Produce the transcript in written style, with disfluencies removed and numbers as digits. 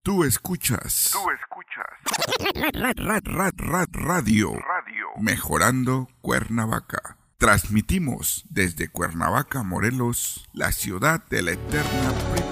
Tú escuchas. Radio. Mejorando Cuernavaca. Transmitimos desde Cuernavaca, Morelos, la ciudad de la eterna primavera.